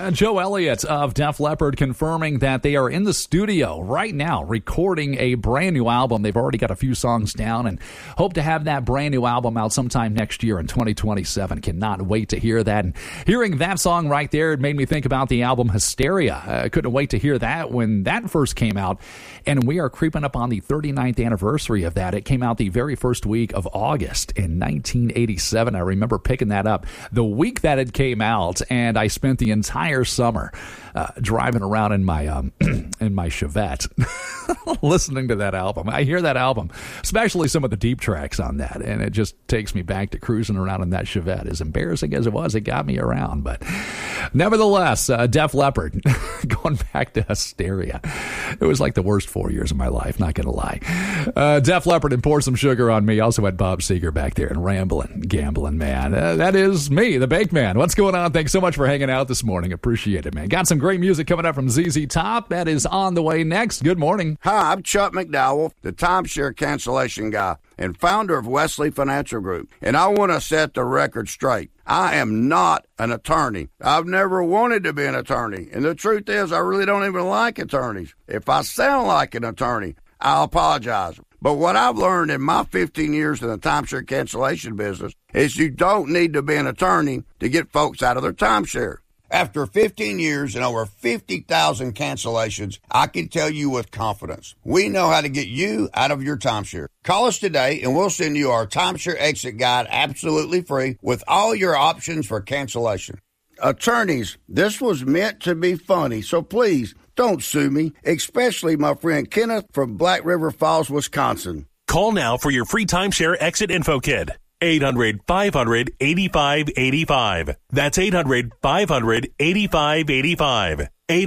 Joe Elliott of Def Leppard confirming that they are in the studio right now recording a brand new album. They've already got a few songs down and hope to have that brand new album out sometime next year in 2027. Cannot wait to hear that. And hearing that song right there, it made me think about the album Hysteria. I couldn't wait to hear that when that first came out. And we are creeping up on the 39th anniversary of that. It came out the very first week of August in 1987. I remember picking that up the week that it came out, and I spent the entire summer driving around in my in my Chevette listening to that album. I hear that album, especially some of the deep tracks on that, and it just takes me back to cruising around in that Chevette. As embarrassing as it was, it got me around. But nevertheless, Def Leppard, going back to Hysteria. It was like the worst 4 years of my life, not going to lie. Def Leppard and Pour Some Sugar on Me. Also had Bob Seger back there and Ramblin', Gambling Man. That is me, the Bake Man. What's going on? Thanks so much for hanging out this morning. Appreciate it, man. Got some great music coming up from ZZ Top. That is on the way next. Good morning. Hi, I'm Chuck McDowell, the timeshare cancellation guy and founder of Wesley Financial Group. And I want to set the record straight. I am not an attorney. I've never wanted to be an attorney. And the truth is, I really don't even like attorneys. If I sound like an attorney, I'll apologize. But what I've learned in my 15 years in the timeshare cancellation business is you don't need to be an attorney to get folks out of their timeshare. After 15 years and over 50,000 cancellations, I can tell you with confidence, we know how to get you out of your timeshare. Call us today and we'll send you our timeshare exit guide absolutely free with all your options for cancellation. Attorneys, this was meant to be funny, so please don't sue me, especially my friend Kenneth from Black River Falls, Wisconsin. Call now for your free timeshare exit info kit. 800-500-8585. That's 800-500-8585.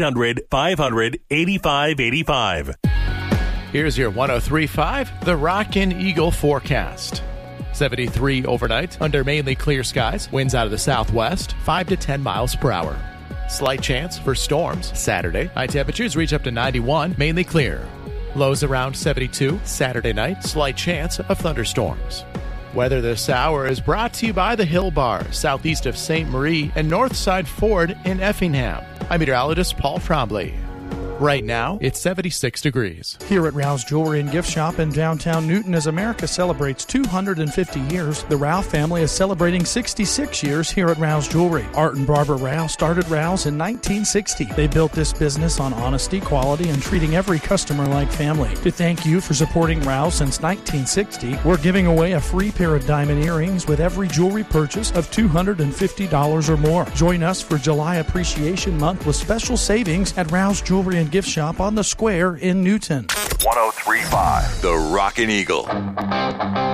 800-500-8585. Here's your 103.5, the Rockin' Eagle forecast. 73 overnight under mainly clear skies. Winds out of the southwest, 5 to 10 miles per hour. Slight chance for storms Saturday. High temperatures reach up to 91, mainly clear. Lows around 72 Saturday night. Slight chance of thunderstorms. Weather this hour is brought to you by the Hill Bar, southeast of St. Marie and Northside Ford in Effingham. I'm meteorologist Paul Trombley. Right now, it's 76 degrees. Here at Rouse Jewelry and Gift Shop in downtown Newton, as America celebrates 250 years, the Rouse family is celebrating 66 years here at Rouse Jewelry. Art and Barbara Rouse started Rouse in 1960. They built this business on honesty, quality, and treating every customer like family. To thank you for supporting Rouse since 1960, we're giving away a free pair of diamond earrings with every jewelry purchase of $250 or more. Join us for July Appreciation Month with special savings at Rouse Jewelry and Gift Shop on the Square in Newton. 103.5 The Rockin' Eagle.